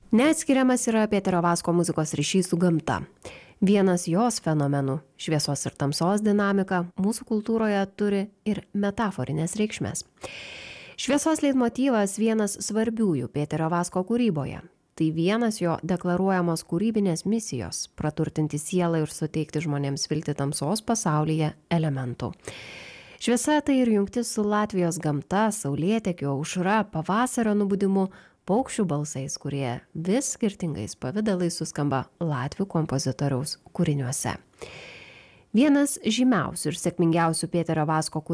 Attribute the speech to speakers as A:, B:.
A: Neatskiriamas yra Pėterio Vasko muzikos ryšys su gamta. Vienas jos fenomenų - šviesos ir tamsos dinamika - mūsų kultūroje turi ir metaforinės reikšmės. Šviesos leitmotyvas vienas svarbiųjų Pėterio Vasko kūryboje. Tai vienas jo deklaruojamos kūrybinės misijos - praturtinti sielą ir suteikti žmonėms viltį tamsos pasaulyje elementų. Šviesa tai ir jungtis su Latvijos gamta, saulėtekiu, aušra, pavasario nubudimu, paukščių balsais, kurie vis skirtingais pavidalais suskamba latvių kompozitoriaus kūriniuose. Vienas žymiausių ir sėkmingiausių Pėterio Vasko